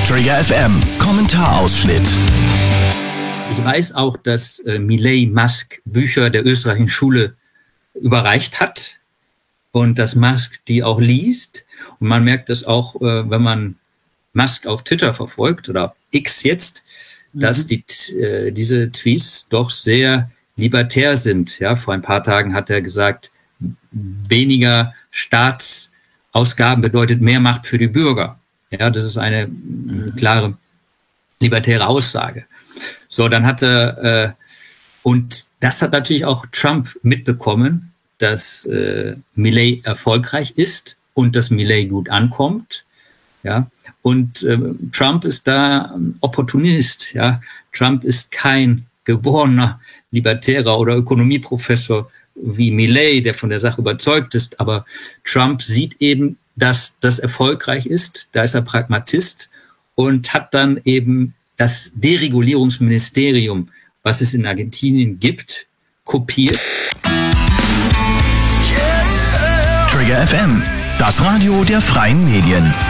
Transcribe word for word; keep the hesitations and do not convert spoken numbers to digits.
Trigger F M, Kommentarausschnitt. Ich weiß auch, dass äh, Milei Musk Bücher der österreichischen Schule überreicht hat und dass Musk die auch liest. Und man merkt das auch, äh, wenn man Musk auf Twitter verfolgt oder auf X jetzt, mhm. dass die, äh, diese Tweets doch sehr libertär sind. Ja, vor ein paar Tagen hat er gesagt, weniger Staatsausgaben bedeutet mehr Macht für die Bürger. Ja, das ist eine mhm. klare libertäre Aussage. So, dann hat er, äh, und das hat natürlich auch Trump mitbekommen, dass äh, Milei erfolgreich ist und dass Milei gut ankommt. Ja, und äh, Trump ist da ein Opportunist. Ja, Trump ist kein geborener Libertärer oder Ökonomieprofessor wie Milei, der von der Sache überzeugt ist. Aber Trump sieht eben, dass das erfolgreich ist. Da ist er Pragmatist und hat dann eben das Deregulierungsministerium, was es in Argentinien gibt, kopiert. Trigger F M, das Radio der freien Medien.